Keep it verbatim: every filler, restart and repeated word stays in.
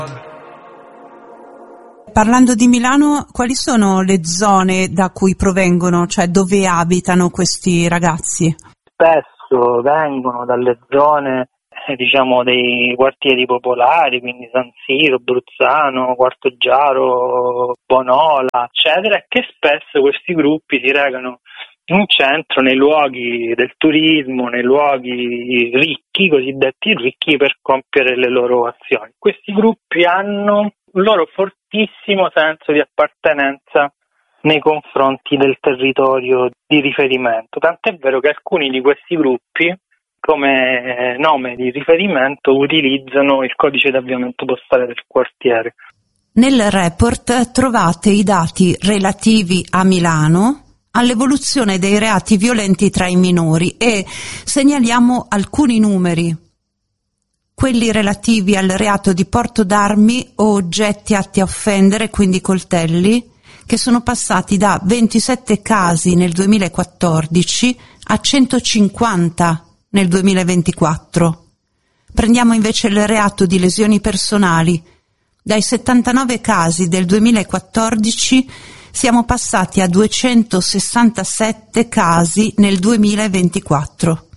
Parlando di Milano, quali sono le zone da cui provengono, cioè dove abitano questi ragazzi? Spesso vengono dalle zone, eh, diciamo, dei quartieri popolari, quindi San Siro, Bruzzano, Quartoggiaro, Bonola, eccetera, e che spesso questi gruppi si recano in centro, nei luoghi del turismo, nei luoghi ricchi, cosiddetti ricchi, per compiere le loro azioni. Questi gruppi hanno un loro fortissimo senso di appartenenza nei confronti del territorio di riferimento, tant'è vero che alcuni di questi gruppi come nome di riferimento utilizzano il codice di avviamento postale del quartiere. Nel report trovate i dati relativi a Milano, all'evoluzione dei reati violenti tra i minori, e segnaliamo alcuni numeri. Quelli relativi al reato di porto d'armi o oggetti atti a offendere, quindi coltelli, che sono passati da ventisette casi nel duemilaquattordici a centocinquanta nel duemilaventiquattro. Prendiamo invece il reato di lesioni personali. Dai settantanove casi del duemilaquattordici siamo passati a duecentosessantasette casi nel duemilaventiquattro.